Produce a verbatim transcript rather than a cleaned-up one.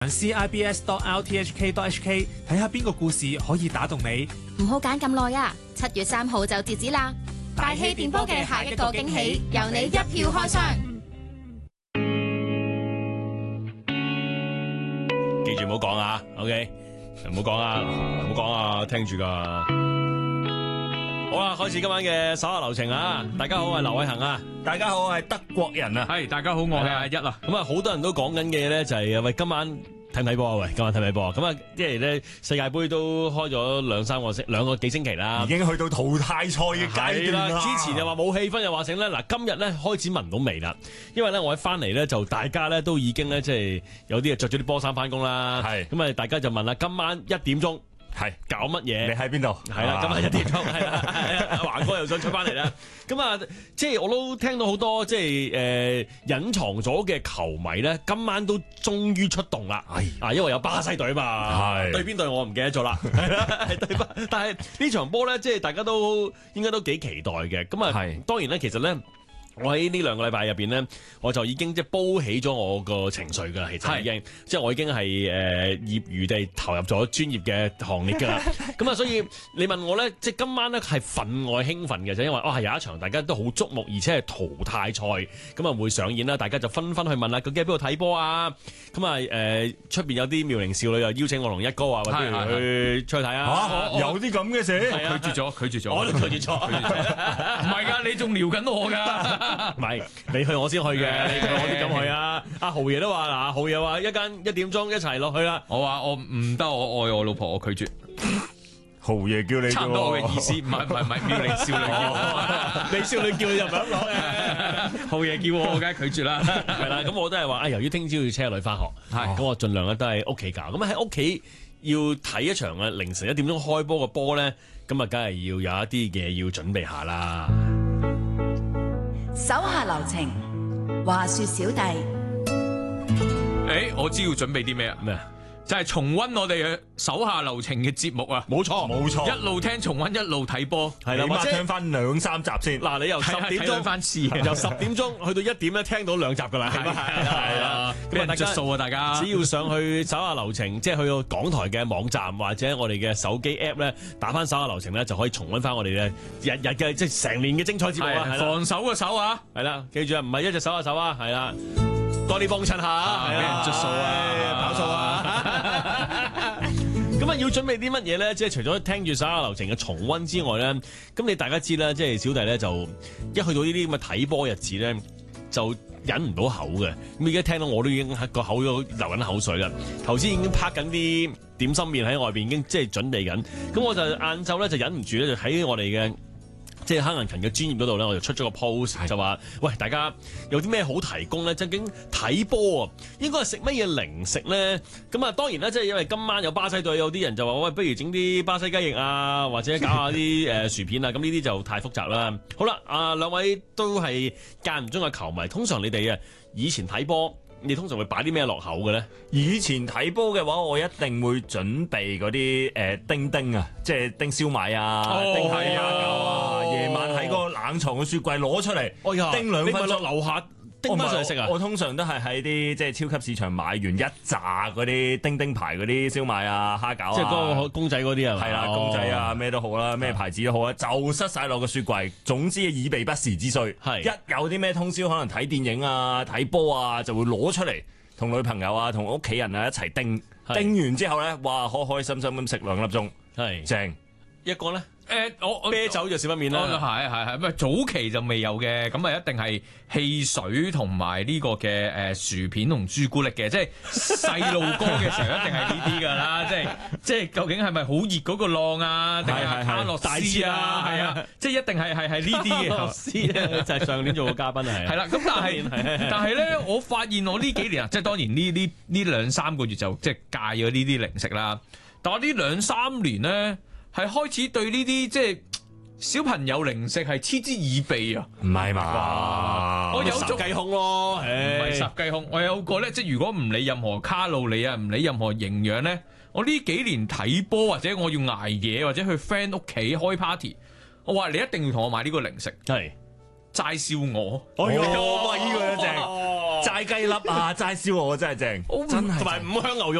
C I B S dot R T H K dot H K 睇下邊個故事可以打動你。 唔好揀咁耐啊！七月三號就截止啦。大氣電波嘅下一個驚喜，由你一票開箱。 記住唔好講啊 ，OK， 唔好講啊，唔好講啊，聽住噶。好啦，開始今晚嘅手下留情啊！大家好，我係劉偉恒啊。 大家好，我係德國人啊。 係，大家好，我係阿一啊。 咁啊，好多人都講緊嘅咧就係喂，今晚睇唔睇波啊？喂，今晚睇唔睇波啊？咁啊，即係咧世界盃都開咗兩三個星兩個幾星期啦， 已經去到淘汰賽嘅階段啦。 之前又話冇氣氛，又話成咧，嗱今日咧開始聞到味啦。因為咧我一翻嚟咧就大家咧都已經咧即係有啲啊着咗啲波衫翻工啦。係咁啊，大家就問啦，今晚一點鐘。係搞乜嘢？你喺邊度？ 係啦，今晚一點鐘係啦，阿華哥又想出翻嚟啦。咁啊，即係我都聽到好多即係誒隱藏咗嘅球迷咧，今晚都終於出動啦。啊，因為有巴西隊嘛，係對邊隊我唔記得咗啦。係啦，係對巴，但係呢場波咧，即係大家都應該都幾期待嘅。咁啊，當然咧，其實咧。我喺呢兩個禮拜入邊咧，我就已經即係煲起咗我個情緒㗎啦，其實已經，即係我已經係誒、呃、業餘地投入咗專業嘅行列㗎啦。咁啊，所以你問我咧，即係今晚咧係分外興奮嘅，就因為哦係有一場大家都好矚目，而且係淘汰賽，咁啊會上演啦，大家就紛紛去問啦，究竟喺邊度睇波啊？咁啊誒出邊有啲妙齡少女又邀請我同一哥啊，或者去出去睇啊？ 有啲咁嘅事， 拒絕咗，拒絕咗， 我都拒絕咗， 唔係㗎，你仲撩緊我㗎。 唔係，你去我先去嘅，你去我啲咁去啊！阿豪爺都話嗱，豪爺話一間一點鐘一齊落去啦。 我話我唔得，我愛我老婆，我拒絕。 豪爺叫你， 差唔多我嘅意思，唔係唔係唔係妙齡少女叫我， 美少女叫你就唔想攞嘅。 豪爺叫我，我梗係拒絕啦。 係啦，咁我都係話，啊，由於聽朝要車女翻學，係咁我盡量咧都係屋企搞。咁喺屋企要睇一場嘅凌晨一點鐘開波嘅波咧，咁啊，梗係要有一啲嘢要準備下啦。 手下留情，話說小弟。 誒，我知要準備啲咩啊？咩啊？就係重溫我哋嘅手下留情嘅節目啊！ 冇錯，冇錯， 一路聽重溫，一路睇波， 係啦， 或者聽翻兩三集先。 嗱，你由十點鐘翻次， 由十點鐘去到一點咧，聽到兩集噶啦，係係啊，俾人質素啊！大家只要上去手下留情，即係去到港台嘅網站或者我哋嘅手機 app 咧，打翻手下留情咧，就可以重溫翻我哋嘅日日嘅即係成年嘅精彩節目啦。 防守嘅手啊， 係啦，記住啊，唔係一隻手下手啊，係啦。多啲幫襯下， 俾人捽數啊， 跑數啊！咁啊，要準備啲乜嘢咧？即係除咗聽住手下留情嘅重溫之外咧，咁你大家知啦，即係小弟咧就一去到呢啲咁嘅睇波日子咧，就忍唔到口嘅。咁而家聽到我都已經喺個口都流緊口水啦。頭先已經拍緊啲點心麵喺外邊，已經即係準備緊。咁我就晏晝咧就忍唔住咧，就喺我哋嘅。即係黑銀勤嘅專業嗰度咧，我就出咗個 post 就話：喂，大家有啲咩好提供咧？究竟睇波啊，應該係食乜嘢零食咧？咁啊，當然啦，即係因為今晚有巴西隊，有啲人就話：喂，不如整啲巴西雞翼啊，或者搞下啲誒薯片啊。咁呢啲就太複雜啦。好啦，啊兩位都係間唔中嘅球迷，通常你哋啊以前睇波。你通常會擺啲咩落口嘅咧？ 以前睇波嘅話，我一定會準備嗰啲誒叮叮啊，即係叮燒賣啊、 哦、 叮蝦餃啊，夜晚喺個冷藏嘅雪櫃攞出嚟， 哎、 叮兩分鐘。 樓下叮翻上嚟食啊！ 我通常都係喺啲即係超級市場買完一紮嗰啲叮叮牌嗰啲燒賣啊、蝦餃啊， 即係嗰個公仔嗰啲啊， 係啦，公仔啊咩都好啦，咩牌子都好啊，就塞晒落個雪櫃。總之以備不時之需，係一有啲咩通宵，可能睇電影啊、睇波啊，就會攞出嚟同女朋友啊、同屋企人啊一齊叮。叮完之後咧，哇，開開心心咁食兩粒鐘，係正。一個咧。 誒，我啤酒就少不免啦， 係係係，咁早期就未有嘅，咁啊一定係汽水同埋呢個嘅誒薯片同朱古力嘅，即係細路哥嘅時候一定係呢啲㗎啦，即係即係究竟係咪好熱嗰個浪啊，定係卡樂斯啊，係啊，即係一定係係係呢啲嘅。卡樂斯就係上年做過嘉賓係。 係啦，咁但係但係咧，我發現我呢幾年啊，即係當然呢呢呢兩三個月就即係戒咗呢啲零食啦，但我呢兩三年咧。係開始對呢啲即係小朋友零食係嗤之以鼻啊！ 唔係嘛？ 我有十雞胸咯，唔係十雞胸。我有個咧，即係如果唔理任何卡路里啊，唔理任何營養咧，我呢幾年睇波或者我要捱夜或者去 friend 屋企開 party，我話你一定要同我買呢個零食，係齋燒鵝。 哎呀，哇！呢個正。 齋雞粒啊，齋燒鵝真係正，真係同埋五香牛肉。